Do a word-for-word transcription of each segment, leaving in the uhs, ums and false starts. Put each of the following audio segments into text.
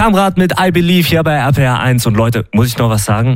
Kamrat mit I Believe hier bei R P R eins. Und Leute, muss ich noch was sagen?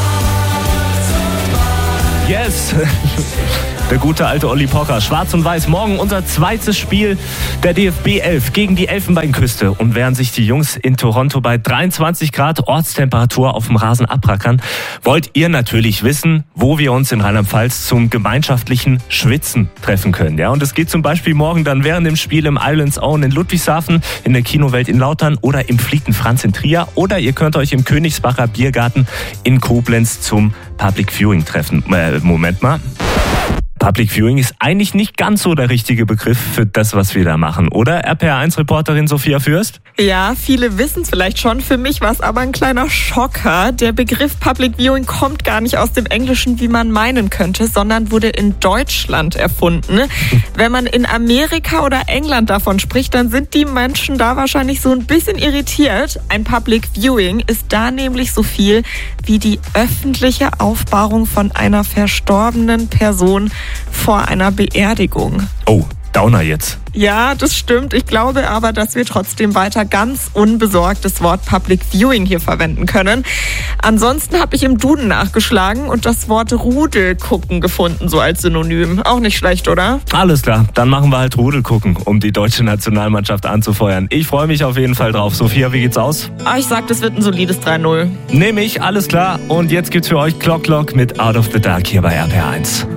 Yes! Der gute alte Olli Pocher. Schwarz und Weiß. Morgen unser zweites Spiel der D F B elf gegen die Elfenbeinküste. Und während sich die Jungs in Toronto bei dreiundzwanzig Grad Ortstemperatur auf dem Rasen abrackern, wollt ihr natürlich wissen, wo wir uns in Rheinland-Pfalz zum gemeinschaftlichen Schwitzen treffen können. Ja, und es geht zum Beispiel morgen dann während dem Spiel im Islands Own in Ludwigshafen, in der Kinowelt in Lautern oder im Fliegten Franz in Trier. Oder ihr könnt euch im Königsbacher Biergarten in Koblenz zum Public Viewing treffen. Äh, Moment mal. Public Viewing ist eigentlich nicht ganz so der richtige Begriff für das, was wir da machen, oder? R P R eins Reporterin Sophia Fürst? Ja, viele wissen es vielleicht schon. Für mich war es aber ein kleiner Schocker. Der Begriff Public Viewing kommt gar nicht aus dem Englischen, wie man meinen könnte, sondern wurde in Deutschland erfunden. Wenn man in Amerika oder England davon spricht, dann sind die Menschen da wahrscheinlich so ein bisschen irritiert. Ein Public Viewing ist da nämlich so viel wie die öffentliche Aufbahrung von einer verstorbenen Person vor einer Beerdigung. Oh, Downer jetzt. Ja, das stimmt. Ich glaube aber, dass wir trotzdem weiter ganz unbesorgt das Wort Public Viewing hier verwenden können. Ansonsten habe ich im Duden nachgeschlagen und das Wort Rudelgucken gefunden, so als Synonym. Auch nicht schlecht, oder? Alles klar, dann machen wir halt Rudelgucken, um die deutsche Nationalmannschaft anzufeuern. Ich freue mich auf jeden Fall drauf. Sophia, wie geht's aus? Ah, ich sag, das wird ein solides drei null. Nehme ich, alles klar. Und jetzt gibt's für euch Clock Clock mit Out of the Dark hier bei R P R eins.